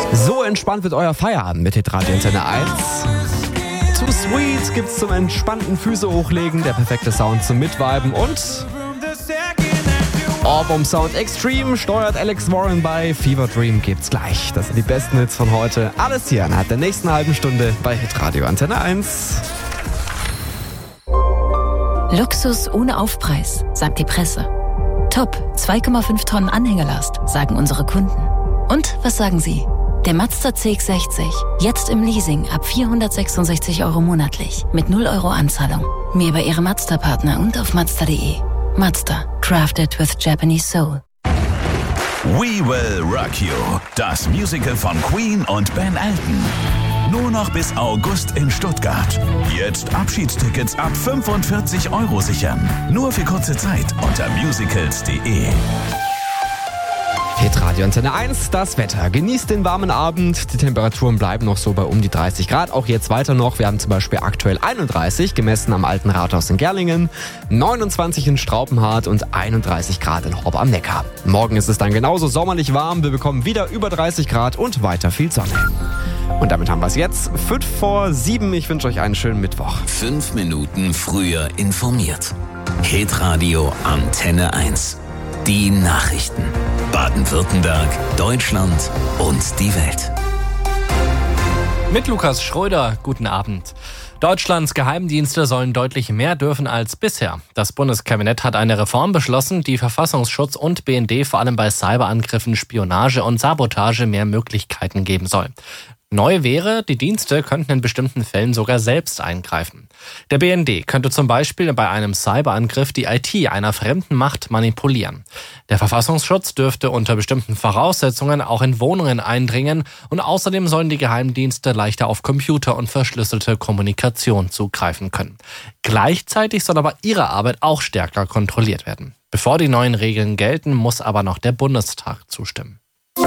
So entspannt wird euer Feierabend mit Hitradio Antenne 1. Too Sweet gibt's zum entspannten Füße hochlegen, der perfekte Sound zum Mitviben und Ohrwurm Sound Extreme steuert Alex Warren bei Fever Dream gibt's gleich. Das sind die besten Hits von heute. Alles hier innerhalb der nächsten halben Stunde bei Hitradio Antenne 1. Luxus ohne Aufpreis, sagt die Presse. Top, 2,5 Tonnen Anhängelast, sagen unsere Kunden. Und was sagen Sie? Der Mazda CX-60, jetzt im Leasing ab 466 € monatlich, mit 0 € Anzahlung. Mehr bei Ihrem Mazda-Partner und auf Mazda.de. Mazda, crafted with Japanese soul. We Will Rock You, das Musical von Queen und Ben Elton. Nur noch bis August in Stuttgart. Jetzt Abschiedstickets ab 45 € sichern. Nur für kurze Zeit unter musicals.de. Hitradio Antenne 1, das Wetter. Genießt den warmen Abend. Die Temperaturen bleiben noch so bei um die 30 Grad. Auch jetzt weiter noch. Wir haben zum Beispiel aktuell 31, gemessen am Alten Rathaus in Gerlingen, 29 in Straubenhardt und 31 Grad in Horb am Neckar. Morgen ist es dann genauso sommerlich warm. Wir bekommen wieder über 30 Grad und weiter viel Sonne. Und damit haben wir es jetzt. 5:05. Ich wünsche euch einen schönen Mittwoch. 5 Minuten früher informiert. Hitradio Antenne 1. Die Nachrichten. Baden-Württemberg, Deutschland und die Welt. Mit Lukas Schröder, guten Abend. Deutschlands Geheimdienste sollen deutlich mehr dürfen als bisher. Das Bundeskabinett hat eine Reform beschlossen, die Verfassungsschutz und BND vor allem bei Cyberangriffen, Spionage und Sabotage mehr Möglichkeiten geben soll. Neu wäre, die Dienste könnten in bestimmten Fällen sogar selbst eingreifen. Der BND könnte zum Beispiel bei einem Cyberangriff die IT einer fremden Macht manipulieren. Der Verfassungsschutz dürfte unter bestimmten Voraussetzungen auch in Wohnungen eindringen und außerdem sollen die Geheimdienste leichter auf Computer und verschlüsselte Kommunikation zugreifen können. Gleichzeitig soll aber ihre Arbeit auch stärker kontrolliert werden. Bevor die neuen Regeln gelten, muss aber noch der Bundestag zustimmen.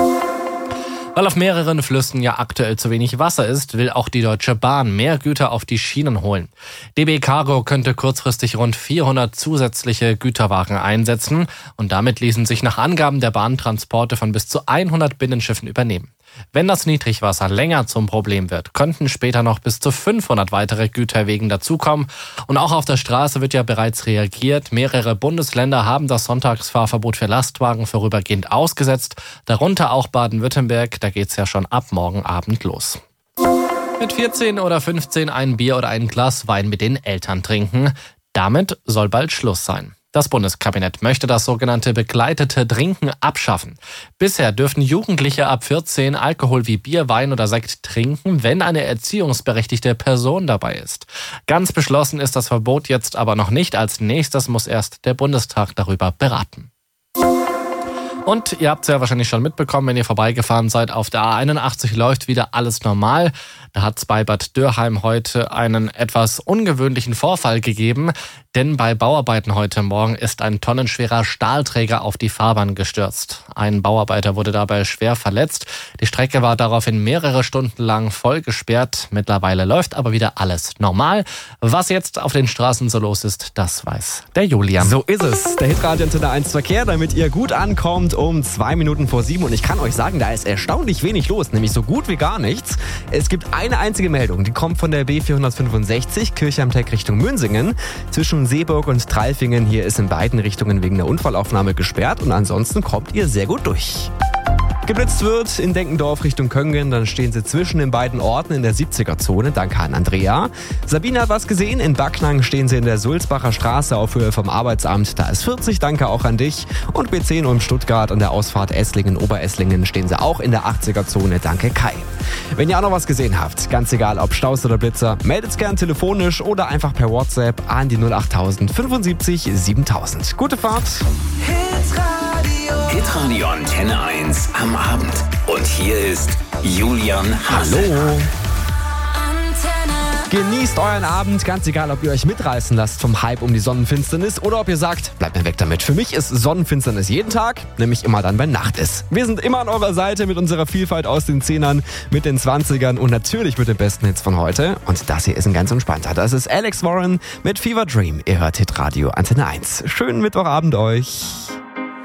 Weil auf mehreren Flüssen ja aktuell zu wenig Wasser ist, will auch die Deutsche Bahn mehr Güter auf die Schienen holen. DB Cargo könnte kurzfristig rund 400 zusätzliche Güterwagen einsetzen und damit ließen sich nach Angaben der Bahn Transporte von bis zu 100 Binnenschiffen übernehmen. Wenn das Niedrigwasser länger zum Problem wird, könnten später noch bis zu 500 weitere Güterwegen dazukommen. Und auch auf der Straße wird ja bereits reagiert. Mehrere Bundesländer haben das Sonntagsfahrverbot für Lastwagen vorübergehend ausgesetzt. Darunter auch Baden-Württemberg. Da geht's ja schon ab morgen Abend los. Mit 14 oder 15 ein Bier oder ein Glas Wein mit den Eltern trinken. Damit soll bald Schluss sein. Das Bundeskabinett möchte das sogenannte begleitete Trinken abschaffen. Bisher dürfen Jugendliche ab 14 Alkohol wie Bier, Wein oder Sekt trinken, wenn eine erziehungsberechtigte Person dabei ist. Ganz beschlossen ist das Verbot jetzt aber noch nicht. Als nächstes muss erst der Bundestag darüber beraten. Und ihr habt es ja wahrscheinlich schon mitbekommen, wenn ihr vorbeigefahren seid, auf der A81 läuft wieder alles normal. Da hat es bei Bad Dürrheim heute einen etwas ungewöhnlichen Vorfall gegeben, denn bei Bauarbeiten heute Morgen ist ein tonnenschwerer Stahlträger auf die Fahrbahn gestürzt. Ein Bauarbeiter wurde dabei schwer verletzt. Die Strecke war daraufhin mehrere Stunden lang voll gesperrt. Mittlerweile läuft aber wieder alles normal. Was jetzt auf den Straßen so los ist, das weiß der Julian. So ist es. Der Hitradio Antenne 1 Verkehr, damit ihr gut ankommt um 7:02. Und ich kann euch sagen, da ist erstaunlich wenig los, nämlich so gut wie gar nichts. Es gibt eine einzige Meldung, die kommt von der B465, Kirche am Teck Richtung Münsingen. Zwischen Seeburg und Treilfingen hier ist in beiden Richtungen wegen der Unfallaufnahme gesperrt und ansonsten kommt ihr sehr gut durch. Geblitzt wird in Denkendorf Richtung Köngen, dann stehen sie zwischen den beiden Orten in der 70er-Zone. Danke an Andrea. Sabine hat was gesehen, in Backnang stehen sie in der Sulzbacher Straße auf Höhe vom Arbeitsamt. Da ist 40, danke auch an dich. Und B10 um Stuttgart an der Ausfahrt Esslingen-Oberesslingen stehen sie auch in der 80er-Zone, danke Kai. Wenn ihr auch noch was gesehen habt, ganz egal ob Staus oder Blitzer, meldet's gern telefonisch oder einfach per WhatsApp an die 08000 75 7000. Gute Fahrt! Hitradio Antenne 1 am Abend. Und hier ist Julian Hassel. Hallo! Genießt euren Abend, ganz egal, ob ihr euch mitreißen lasst vom Hype um die Sonnenfinsternis oder ob ihr sagt, bleibt mir weg damit. Für mich ist Sonnenfinsternis jeden Tag, nämlich immer dann, wenn Nacht ist. Wir sind immer an eurer Seite mit unserer Vielfalt aus den 10ern, mit den 20ern und natürlich mit den besten Hits von heute. Und das hier ist ein ganz entspannter. Das ist Alex Warren mit Fever Dream. Ihr hört Hitradio Antenne 1. Schönen Mittwochabend euch.